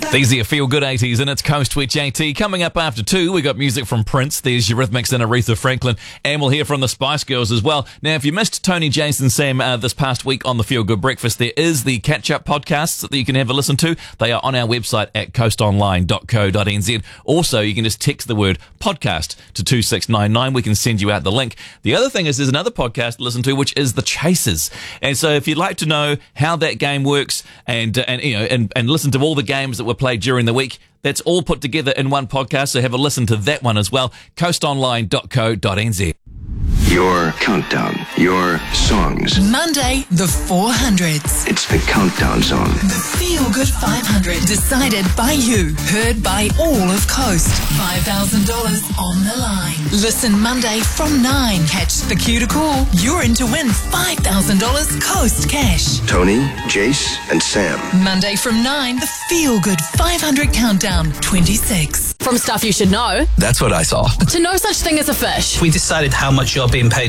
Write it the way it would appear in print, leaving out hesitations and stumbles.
These are Feel Good 80s and it's Coast with JT. Coming up after 2, we got music from Prince. There's Eurythmics and Aretha Franklin. And we'll hear from the Spice Girls as well. Now, if you missed Tony, Jason, Sam this past week on the Feel Good Breakfast, there is the catch-up podcasts that you can have a listen to. They are on our website at coastonline.co.nz. Also, you can just text the word podcast to 2699. We can send you out the link. The other thing is there's another podcast to listen to, which is The Chasers. And so if you'd like to know how that game works and listen to all the games that were played during the week, that's all put together in one podcast, so have a listen to that one as well. coastonline.co.nz. Your countdown, your songs. Monday, the 400s. It's the Countdown Zone. The Feel Good 500. Decided by you. Heard by all of Coast. $5,000 on the line. Listen Monday from 9. Catch the cue to call. You're in to win $5,000 Coast cash. Tony, Jace, and Sam. Monday from 9. The Feel Good 500 Countdown 26. From Stuff You Should Know, That's what I saw. to no such thing as a fish. We decided how much you're being paid